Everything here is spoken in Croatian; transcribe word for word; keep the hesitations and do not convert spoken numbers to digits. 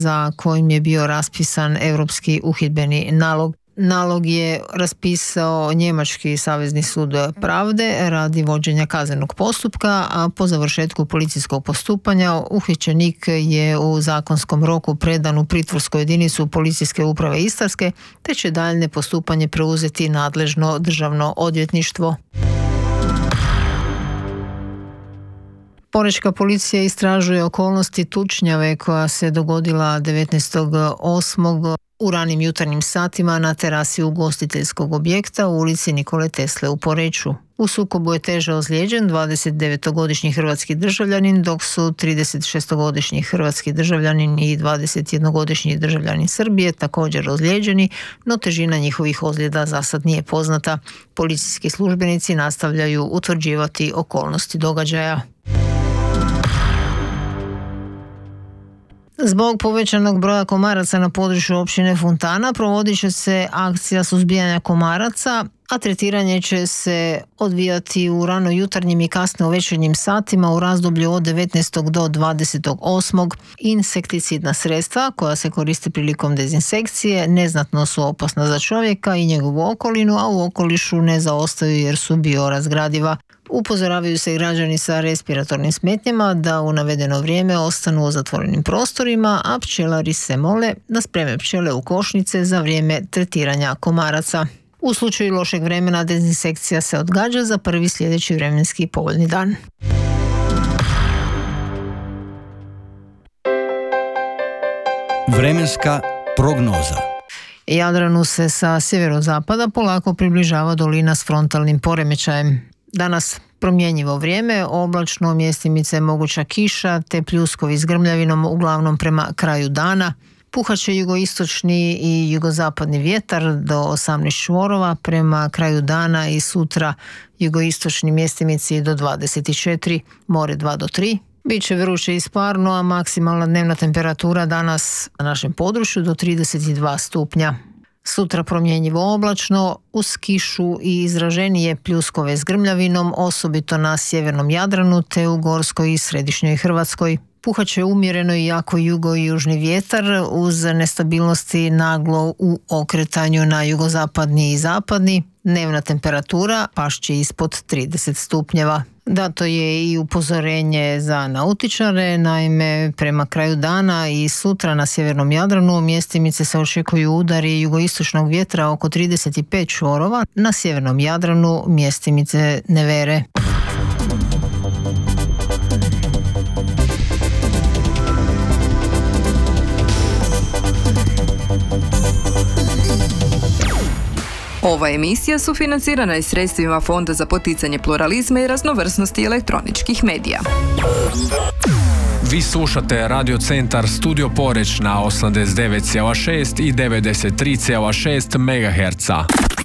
za kojim je bio raspisan europski uhidbeni nalog. Nalog je raspisao Njemački savezni sud pravde radi vođenja kaznenog postupka, a po završetku policijskog postupanja uhićenik je u zakonskom roku predan u pritvorsku jedinicu Policijske uprave Istarske, te će daljnje postupanje preuzeti nadležno državno odvjetništvo. Porečka policija istražuje okolnosti tučnjave koja se dogodila devetnaestog osmog u ranim jutarnjim satima na terasi ugostiteljskog objekta u ulici Nikole Tesle u Poreču. U sukobu je teže ozlijeđen dvadesetdevetogodišnji hrvatski državljanin, dok su tridesetšestogodišnji hrvatski državljanin i dvadesetjednogodišnji državljanin Srbije također ozlijeđeni, no težina njihovih ozljeda za sad nije poznata. Policijski službenici nastavljaju utvrđivati okolnosti događaja. Zbog povećanog broja komaraca na području općine Fontana provodit će se akcija suzbijanja komaraca, a tretiranje će se odvijati u rano jutarnjim i kasno večernjim satima u razdoblju od devetnaestog do dvadesetog osmog Insekticidna sredstva koja se koriste prilikom dezinsekcije neznatno su opasna za čovjeka i njegovu okolinu, a u okolišu ne zaostaju jer su biorazgradiva. Upozoravaju se građani sa respiratornim smetnjama da u navedeno vrijeme ostanu u zatvorenim prostorima, a pčelari se mole da spreme pčele u košnice za vrijeme tretiranja komaraca. U slučaju lošeg vremena dezinsekcija se odgađa za prvi sljedeći vremenski povoljni dan. Vremenska prognoza. Jadranu se sa sjeverozapada polako približava dolina s frontalnim poremećajem. Danas promjenjivo vrijeme, oblačno, mjestimice moguća kiša te pljuskovi s grmljavinom uglavnom prema kraju dana. Puhat će jugoistočni i jugozapadni vjetar do osamnaest čvorova, prema kraju dana i sutra jugoistočni mjestimici do dvadeset četiri, more dva do tri. Biće vruće i sparno, a maksimalna dnevna temperatura danas na našem području do trideset dva stupnja. Sutra promjenjivo oblačno, uz kišu i izraženije pljuskove s grmljavinom, osobito na sjevernom Jadranu te u Gorskoj i središnjoj Hrvatskoj. Puhat će umjereno i jako jugo i južni vjetar uz nestabilnosti naglo u okretanju na jugozapadni i zapadni. Dnevna temperatura pašće ispod trideset stupnjeva. Dato je i upozorenje za nautičare, naime prema kraju dana i sutra na sjevernom Jadranu mjestimice se očekuju udari jugoistočnog vjetra oko trideset pet čvorova, na sjevernom Jadranu mjestimice nevere. Ova emisija sufinancirana je sredstvima Fonda za poticanje pluralizma i raznovrsnosti elektroničkih medija. Vi slušate Radio Centar Studio Poreč na osamdeset devet zarez šest i devedeset tri zarez šest megaherca.